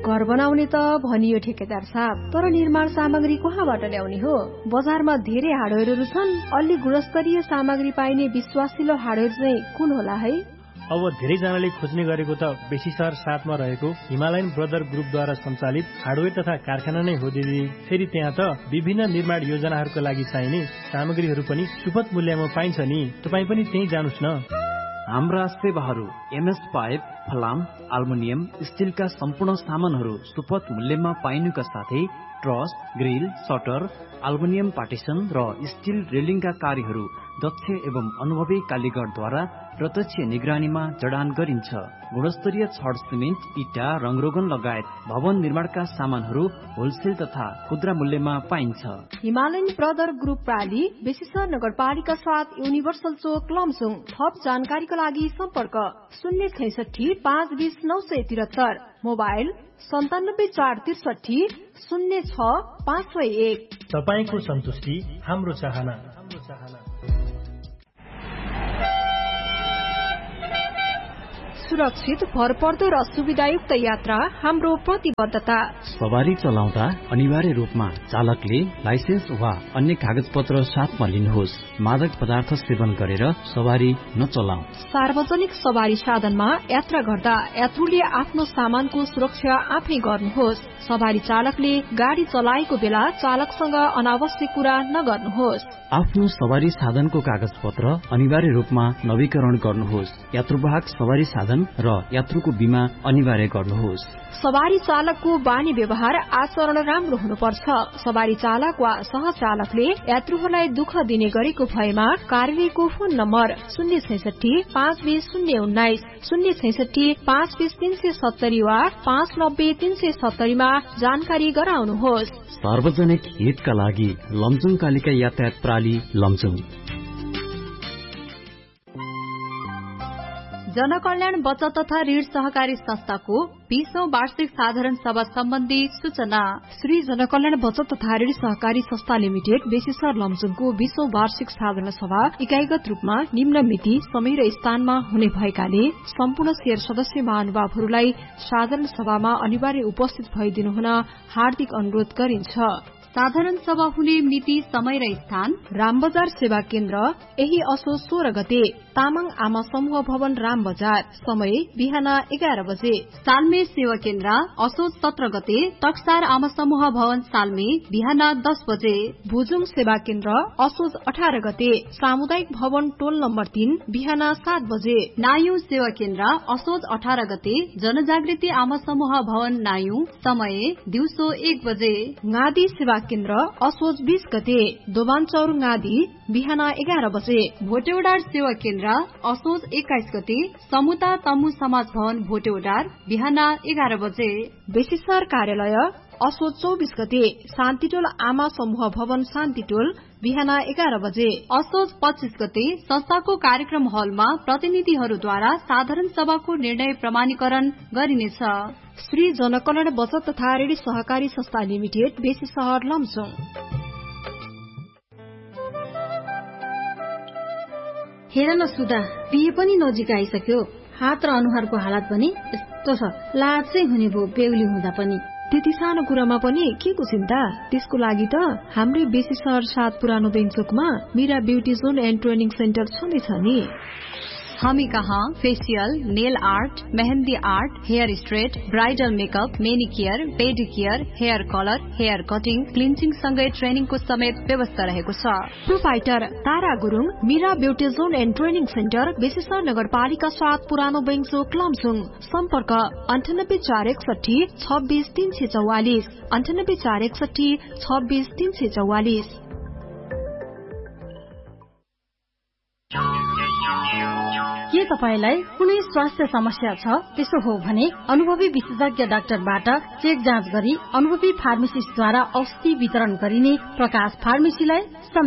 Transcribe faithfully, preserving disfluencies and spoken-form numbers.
घर बनाउने त भनियो ठेकेदार साहब, तर निर्माण सामग्री कहाँबाट ल्याउने हो? बजारमा धेरै हार्डवेयरहरू छन्, अलि गुणस्तरीय सामग्री पाइने विश्वासिलो हार्डवेयर चाहिँ कुन होला है? अब धेरैजनाले खोज्ने गरेको त बेसी शहर साथमा रहेको हिमालयन ब्रदर ग्रुपद्वारा सञ्चालित हार्डवेयर तथा कारखाना नै हो दिदी। फेरि त्यहाँ त विभिन्न निर्माण योजनाहरूका लागि चाहिने सामग्रीहरू पनि सुपथ मूल्यमा पाइन्छ नि। तपाईँ पनि त्यही जानुस् न। हाम्रा सेवाहरू एमएस पाइप, फलाम, अल्मुनियम, स्टिलका सम्पूर्ण सामानहरू सुपथ मूल्यमा पाइनुका साथै truss, grill, shutter, aluminium partition र स्टिल रेलिङका कार्यहरू दक्ष एवं अनुभवी कालीगरद्वारा प्रत्यक्ष निगरानीमा जडान गरिन्छ। गुणस्तरीय छड, सिमेन्ट, इटा, रङरोगन लगायत भवन निर्माणका सामानहरू होलसेल तथा खुद्रा मूल्यमा पाइन्छ। हिमालयन ब्रदर ग्रुप प्राली, बेसीसर नगरपालिका साथ युनिभर्सल चोक, लमसुङ। थप जानकारीका लागि सम्पर्क शून्य छैसठी पाँच बीस नौ सय तिहत्तर, मोबाइल सन्तानब्बे चार त्रिसठी शून्य छ पाँच सय एक। तपाईँको सन्तुष्टि हाम्रो चाहना। सुरक्षित, भरपर्दो र सुविधायुक्त यात्रा हाम्रो प्रतिबद्धता। सवारी चलाउँदा अनिवार्य रूपमा चालकले लाइसेन्स वा अन्य कागज पत्र साथमा लिनुहोस्। मादक पदार्थ सेवन गरेर सवारी नचलाऊ। सार्वजनिक सवारी साधनमा यात्रा गर्दा यात्रुले आफ्नो सामानको सुरक्षा आफै गर्नुहोस्। सवारी चालकले गाडी चलाएको बेला चालकसँग अनावश्यक कुरा नगर्नुहोस्। आफ्नो सवारी साधनको कागज पत्र अनिवार्य रूपमा नवीकरण गर्नुहोस्। यात्रुवाहक सवारी साधन र यात्रुको बीमा अनिवार्य गर्नुहोस्। सवारी चालकको बानी व्यवहार आचरण राम्रो हुनुपर्छ। सवारी चालक वा सहचालकले यात्रुहरूलाई दुःख दिने गरेको भएमा कार्यालयको फोन नम्बर शून्य छैसठी पाँच बीस शून्य उन्नाइस, शून्य छैसठी पाँच बीस तीन सय सत्तरी वा पाँच नब्बे तीन सय सत्तरीमा जानकारी गराउनुहोस्। सार्वजनिक हितका लागि लमजुङ कालिका यातायात प्रणाली लमजुङ। जनकल्याण बचत तथा ऋण सहकारी संस्थाको बीसौं वार्षिक साधारण सभा सम्बन्धी सूचना। श्री जनकल्याण बचत तथा ऋण सहकारी संस्था लिमिटेड बेसीसर लमजुङको बीसौं वार्षिक साधारण सभा इकाइगत रूपमा निम्न मिति, समय र स्थानमा हुने भएकाले सम्पूर्ण शेयर सदस्य महानुभावहरूलाई साधारण सभामा अनिवार्य उपस्थित भइदिनु हुन हार्दिक अनुरोध गरिन्छ। साधारण सभा हुने मिति, समय र स्थान रामबजार सेवा केन्द्र, यही असोज सोह्र गते, तामाङ आमा समूह भवन राम बजार, समय बिहान एघार बजे। सालमे सेवा केन्द्र असोज सत्र गते, टक्सार आमा समूह भवन सालमे बिहान दस बजे। भुजुङ सेवा केन्द्र असोज अठार गते, सामुदायिक भवन टोल नम्बर तीन, बिहान सात बजे। नायु सेवा केन्द्र असोज अठार गते, जनजागृति आमा समूह भवन नायु, समय दिउँसो एक बजे। गादी सेवा केन्द्र असोज बीस गते, दोबानचौर गादी, बिहान एघार बजे। भोटेउडार सेवा केन्द्र असोज एक्काइस गते, समुता तमु समाज भवन भोटेउडार, बिहान एघार बजे। बेसीसर कार्यालय असोज चौबिस गते, शान्तिटोल आमा समूह भवन शान्तिटोल, बिहान एघार बजे। असोज पच्चीस गते, संस्थाको कार्यक्रम हलमा प्रतिनिधिहरूद्वारा साधारण सभाको निर्णय प्रमाणीकरण गरिनेछ। श्री जनकल्याण बचत तथा ऋण सहकारी संस्था लिमिटेड, बेसीसहर लमजुङ। हेर न सुधा, बिहे पनि नजिक आइसक्यो। हात र अनुहारको हालत पनि यस्तो छ, लाज चाहिँ हुने भो बेहुली हुँदा पनि। त्यति सानो कुरामा पनि के को चिन्ता? त्यसको लागि त हाम्रै बेसीसहर सात पुरानो बेङचोकमा Meera beauty John and training centre छँदैछ नि। हामी कहाँ facial, nail art, mehndi art, hair straight, bridal makeup, मेनिकेयर, पेडिकेयर, hair colour, hair cutting, क्लिन्चिङ सँगै ट्रेनिङको समेत व्यवस्था रहेको छ। Proprietor Tara Gurung, Meera beauty John and training centre, बेसीसर नगरपालिका सात पुरानो बेङचोक लमजुङ। सम्पर्क अन्ठानब्बे चार एकसठी छब्बीस तीन सय चौवालिस, अन्ठानब्बे चार एकसठी छब्बीस तीन सय चौवालिस। के तपाईलाई कुनै स्वास्थ्य समस्या छ? त्यसो हो भने अनुभवी विशेषज्ञ डाक्टरबाट चेक जाँच गरी अनुभवी फार्मासिस्टद्वारा औषधि वितरण गरिने प्रकाश फार्मेसीलाई